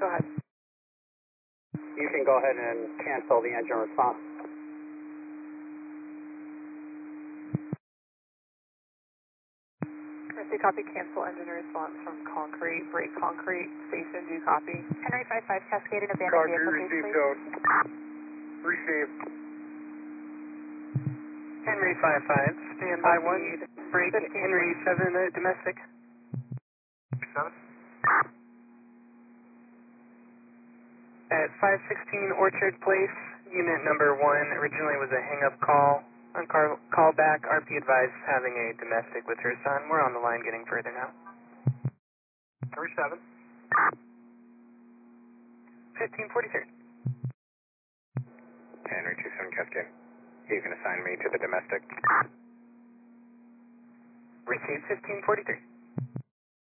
Go ahead. You can go ahead and cancel the engine response. Mercy, copy, cancel engine response from Concrete, Break Concrete Station, do you copy? Henry 55 Cascade and abandoned Roger, vehicle, receive please. code. Receive. Henry 55, standby 1, break 15. Henry 7, domestic. 7. At 516 Orchard Place, unit number 1 originally was a hang-up call. On call back, RP advised having a domestic with her son. We're on the line getting further now. 37. 1543. Henry 27 Cascade. You can assign me to the domestic. Received 1543.